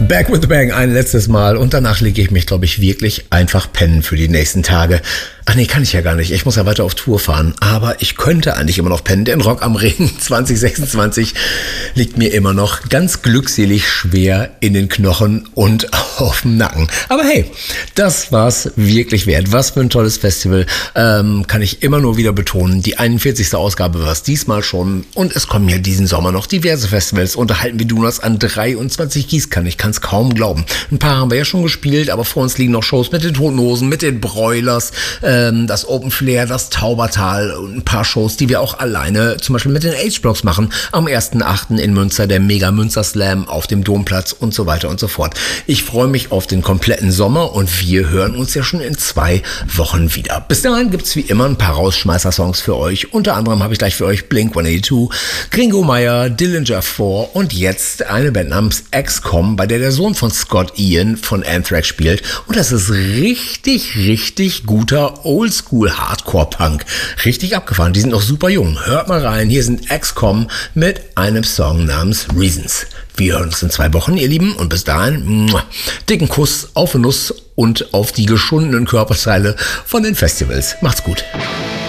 Back with the Bang ein letztes Mal und danach lege ich mich, glaube ich, wirklich einfach pennen für die nächsten Tage. Ach nee, kann ich ja gar nicht. Ich muss ja weiter auf Tour fahren. Aber ich könnte eigentlich immer noch pennen, denn Rock am Ring 2026 liegt mir immer noch ganz glückselig schwer in den Knochen und auf dem Nacken. Aber hey, das war's wirklich wert. Was für ein tolles Festival. Kann ich immer nur wieder betonen. Die 41. Ausgabe war es diesmal schon. Und es kommen ja diesen Sommer noch diverse Festivals. Unterhalten wir Donuts an 23 Gießkannen. Ich kann es kaum glauben. Ein paar haben wir ja schon gespielt, aber vor uns liegen noch Shows mit den Toten Hosen, mit den Broilers, das Open Flair, das Taubertal und ein paar Shows, die wir auch alleine zum Beispiel mit den H-Blocks machen. Am 1.8. in Münster der Mega Münster Slam auf dem Domplatz und so weiter und so fort. Ich freue mich auf den kompletten Sommer und wir hören uns ja schon in 2 Wochen wieder. Bis dahin gibt's wie immer ein paar Rausschmeißer-Songs für euch. Unter anderem habe ich gleich für euch Blink-182, Gringo Meyer, Dillinger 4 und jetzt eine Band namens XCOM, bei der der Sohn von Scott Ian von Anthrax spielt. Und das ist richtig guter Oldschool-Hardcore-Punk. Richtig abgefahren. Die sind noch super jung. Hört mal rein. Hier sind XCOM mit einem Song namens Reasons. Wir hören uns in 2 Wochen, ihr Lieben. Und bis dahin, dicken Kuss auf die Nuss und auf die geschundenen Körperteile von den Festivals. Macht's gut.